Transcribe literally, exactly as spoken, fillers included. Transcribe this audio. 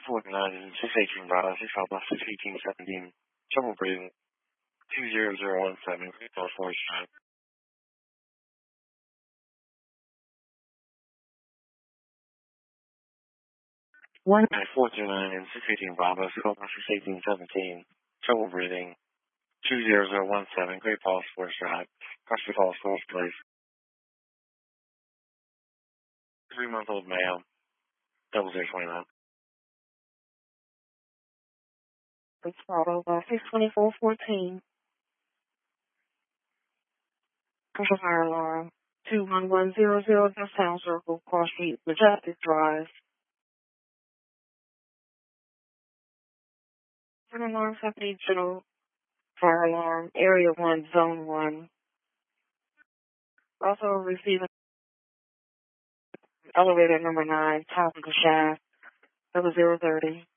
forty-nine and six eighteen Bravo, six Alpha, six eighteen seventeen. Trouble breathing. two zero zero one seven, Great Falls Forest Drive. one nine four two nine and six eighteen Bravo, six Alpha, six eighteen seventeen. Trouble breathing. two zero zero one seven, Great Falls Forest Drive. Preston Falls, Forest Place. Three-month-old male. Double zero twenty-nine. It's Bravo by six twenty-four fourteen. Commercial fire alarm. two one one zero zero West Town Circle, Cross Street, Majestic Drive. Fire alarm, Company General. Fire alarm, Area one, Zone one. Also receiving elevator number nine, top of the shaft, double zero thirty.